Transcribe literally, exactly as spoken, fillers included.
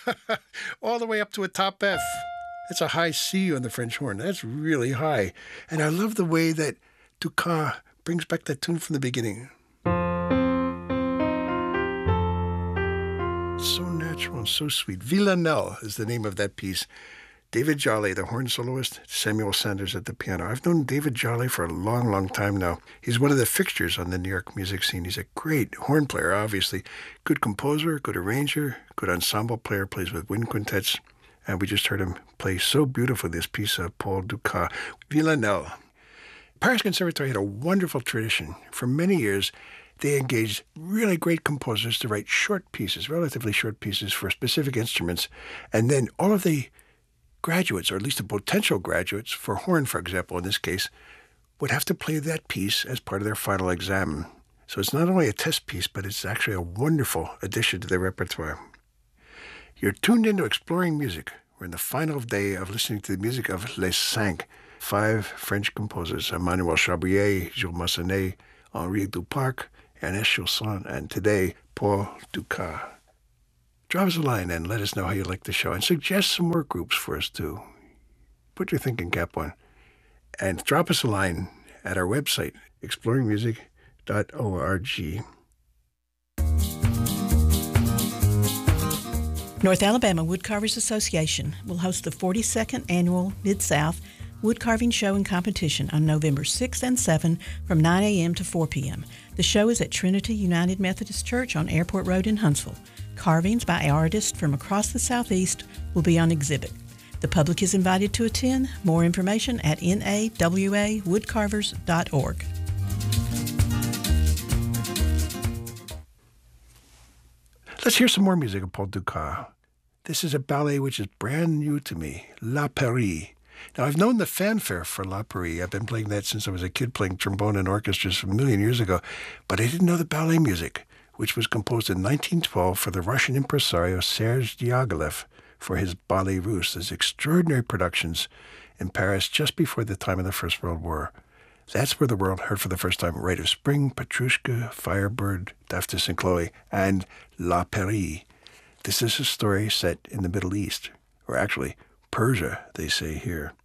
All the way up to a top F. It's a high C on the French horn. That's really high. And I love the way that Dukas brings back that tune from the beginning. So natural and so sweet. Villanelle is the name of that piece. David Jolly, the horn soloist, Samuel Sanders at the piano. I've known David Jolly for a long, long time now. He's one of the fixtures on the New York music scene. He's a great horn player, obviously. Good composer, good arranger, good ensemble player, plays with wind quintets. And we just heard him play so beautifully this piece of Paul Dukas, Villanelle. Paris Conservatory had a wonderful tradition. For many years, they engaged really great composers to write short pieces, relatively short pieces for specific instruments. And then all of the graduates, or at least the potential graduates, for horn, for example, in this case, would have to play that piece as part of their final exam. So it's not only a test piece, but it's actually a wonderful addition to their repertoire. You're tuned into Exploring Music. We're in the final day of listening to the music of Les Cinq, five French composers, Emmanuel Chabrier, Jules Massenet, Henri Duparc, Ernest Chausson, and today, Paul Dukas. Drop us a line and let us know how you like the show, and suggest some more groups for us too. Put your thinking cap on. And drop us a line at our website, exploring music dot org. North Alabama Woodcarvers Association will host the forty-second Annual Mid-South Woodcarving Show and Competition on November sixth and seventh from nine a.m. to four p.m. The show is at Trinity United Methodist Church on Airport Road in Huntsville. Carvings by artists from across the Southeast will be on exhibit. The public is invited to attend. More information at N A W A woodcarvers dot org. Let's hear some more music of Paul Dukas. This is a ballet which is brand new to me, La Pairie. Now, I've known the fanfare for La Pairie. I've been playing that since I was a kid, playing trombone in orchestras a million years ago. But I didn't know the ballet music, which was composed in nineteen twelve for the Russian impresario Serge Diaghilev for his Ballet Russe, his extraordinary productions in Paris just before the time of the First World War. That's where the world heard for the first time Rite of Spring, Petrushka, Firebird, Daphnis and Chloe, and La Pairie. This is a story set in the Middle East, or actually Persia, they say here.